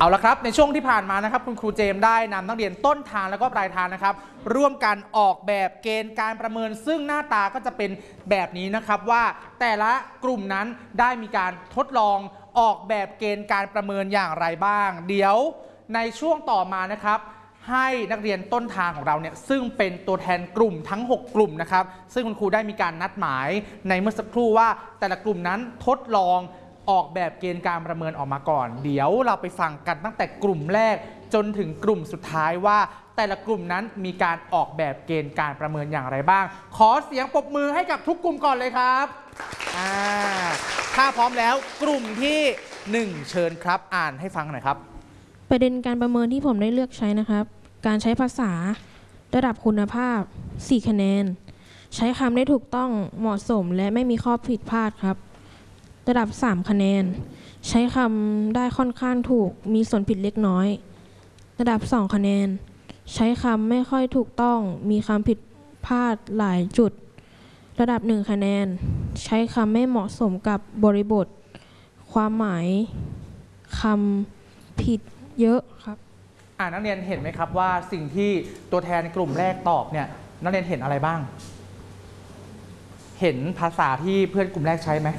เอาละครับในช่วงที่ผ่านมานะครับคุณครูเจมส์ได้นำนักเรียนต้นทางแล้วก็ปลายทางนะครับร่วมกันออกแบบเกณฑ์การประเมินซึ่งหน้าตาก็จะเป็นแบบนี้นะครับว่าแต่ละกลุ่มนั้นได้มีการทดลองออกแบบเกณฑ์การประเมินอย่างไรบ้างเดี๋ยวในช่วงต่อมานะครับให้นักเรียนต้นทางของเราเนี่ยซึ่งเป็นตัวแทนกลุ่มทั้ง6กลุ่มนะครับซึ่งคุณครูได้มีการนัดหมายในเมื่อสักครู่ว่าแต่ละกลุ่มนั้นทดลองออกแบบเกณฑ์การประเมินออกมาก่อนเดี๋ยวเราไปฟังกันตั้งแต่กลุ่มแรกจนถึงกลุ่มสุดท้ายว่าแต่ละกลุ่มนั้นมีการออกแบบเกณฑ์การประเมินอย่างไรบ้างขอเสียงปรบมือให้กับทุกกลุ่มก่อนเลยครับถ้าพร้อมแล้วกลุ่มที่1เชิญครับอ่านให้ฟังหน่อยครับประเด็นการประเมินที่ผมได้เลือกใช้นะครับการใช้ภาษาระดับคุณภาพ4คะแนนใช้คำได้ถูกต้องเหมาะสมและไม่มีข้อผิดพลาดครับระดับ3คะแนนใช้คำได้ค่อนข้างถูกมีส่วนผิดเล็กน้อยระดับ2คะแนนใช้คำไม่ค่อยถูกต้องมีคำผิดพลาดหลายจุดระดับ1คะแนนใช้คำไม่เหมาะสมกับบริบทความหมายคำผิดเยอะครับนักเรียนเห็นไหมครับว่าสิ่งที่ตัวแทนกลุ่มแรกตอบเนี่ยนักเรียนเห็นอะไรบ้างเห็นภาษาที่เพื่อนกลุ่มแรกใช้ไหม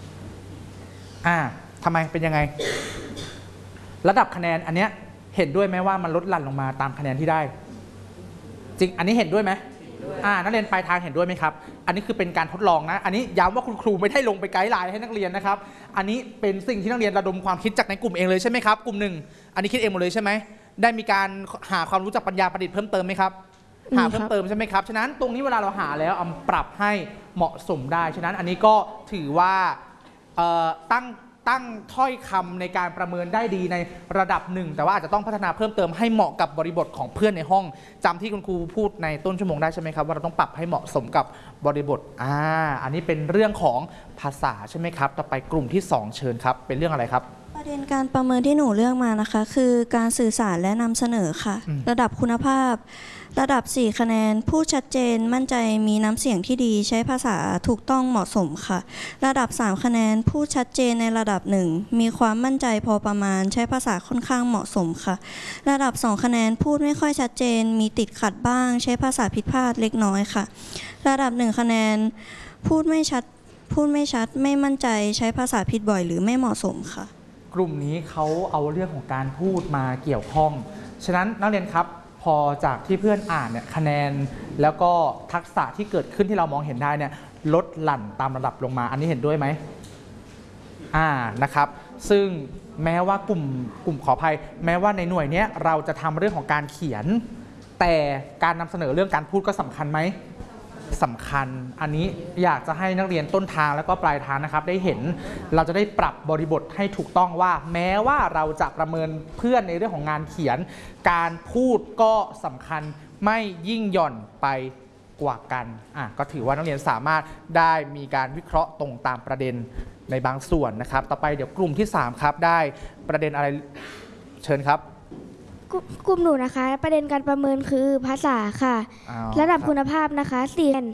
ทำไมเป็นยังไงระดับคะแนนอันเนี้ยเห็นด้วยไหมว่ามันลดหลั่นลงมาตามคะแนนที่ได้จริงอันนี้เห็นด้วยไหมนักเรียนปลายทางเห็นด้วยไหมครับอันนี้คือเป็นการทดลองนะอันนี้ย้ำว่าคุณครูไม่ได้ลงไปไกด์ไลน์ให้นักเรียนนะครับอันนี้เป็นสิ่งที่นักเรียนระดมความคิดจากในกลุ่มเองเลยใช่ไหมครับกลุ่มหนึ่งอันนี้คิดเองหมดเลยใช่ไหมได้มีการหาความรู้จากปัญญาประดิษฐ์เพิ่มเติมไหมครับหาเพิ่มเติมใช่ไหมครับฉะนั้นตรงนี้เวลาเราหาแล้วปรับให้เหมาะสมได้ฉะนั้นอันนี้ก็ถือว่าตั้งถ้อยคำในการประเมินได้ดีในระดับหนึ่งแต่ว่าอาจจะต้องพัฒนาเพิ่มเติมให้เหมาะกับบริบทของเพื่อนในห้องจำที่คุณครูพูดในต้นชั่วโมงได้ใช่ไหมครับว่าเราต้องปรับให้เหมาะสมกับบริบทอันนี้เป็นเรื่องของภาษาใช่ไหมครับต่อไปกลุ่มที่2เชิญครับเป็นเรื่องอะไรครับประเด็นการประเมินที่หนูเลือกมานะคะคือการสื่อสารและนำเสนอค่ะระดับคุณภาพระดับ4คะแนนพูดชัดเจนมั่นใจมีน้ำเสียงที่ดีใช้ภาษาถูกต้องเหมาะสมค่ะระดับ3คะแนนพูดชัดเจนในระดับ1มีความมั่นใจพอประมาณใช้ภาษาค่อนข้างเหมาะสมค่ะระดับ2คะแนนพูดไม่ค่อยชัดเจนมีติดขัดบ้างใช้ภาษาผิดพลาดเล็กน้อยค่ะระดับ1คะแนนพูดไม่ชัดไม่มั่นใจใช้ภาษาผิดบ่อยหรือไม่เหมาะสมค่ะกลุ่มนี้เขาเอาเรื่องของการพูดมาเกี่ยวข้องฉะนั้นนักเรียนครับพอจากที่เพื่อนอ่านเนี่ยคะแนนแล้วก็ทักษะที่เกิดขึ้นที่เรามองเห็นได้เนี่ยลดหลั่นตามระดับลงมาอันนี้เห็นด้วยไหมนะครับซึ่งแม้ว่ากลุ่มขออภัยแม้ว่าในหน่วยนี้เราจะทำเรื่องของการเขียนแต่การนำเสนอเรื่องการพูดก็สำคัญไหมสำคัญอันนี้อยากจะให้นักเรียนต้นทางแล้วก็ปลายทางนะครับได้เห็นเราจะได้ปรับบริบทให้ถูกต้องว่าแม้ว่าเราจะประเมินเพื่อนในเรื่องของงานเขียนการพูดก็สำคัญไม่ยิ่งหย่อนไปกว่ากันก็ถือว่านักเรียนสามารถได้มีการวิเคราะห์ตรงตามประเด็นในบางส่วนนะครับต่อไปเดี๋ยวกลุ่มที่3ครับได้ประเด็นอะไรเชิญครับกลุ่มหนูนะคะประเด็นการประเมินคือภาษาค่ะระดับคุณภาพนะคะ4